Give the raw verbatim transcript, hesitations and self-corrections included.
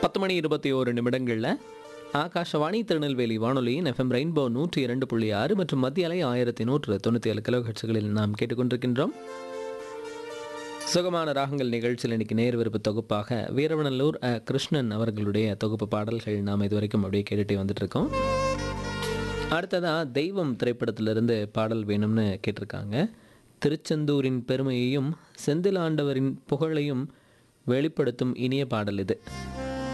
பத்து மணி இருபத்தி ஓரு நிமிடங்களில் ஆகாஷவாணி திருநெல்வேலி வானொலியின் எஃப்எம் ரெயின்போ நூற்றி இரண்டு புள்ளி ஆறு மற்றும் மத்திய அலை ஆயிரத்தி நூற்று தொண்ணூற்றி ஏழு கிலோஹெர்ட்ஸ்களில் நாம் கேட்டுக்கொண்டிருக்கின்றோம். சுகமான ராகங்கள் நிகழ்ச்சியில் இன்னைக்கு நேர் விருப்பு தொகுப்பாக வீரவநல்லூர் அ. கிருஷ்ணன் அவர்களுடைய தொகுப்பு பாடல்கள் நாம் இதுவரைக்கும் அப்படியே கேட்டுகிட்டே வந்துட்டு இருக்கோம். அடுத்ததாக தெய்வம் திரைப்படத்திலிருந்து பாடல் வேணும்னு கேட்டிருக்காங்க. திருச்செந்தூரின் பெருமையையும் செந்தில் ஆண்டவரின் புகழையும் வெளிப்படுத்தும் இனிய பாடல் இது.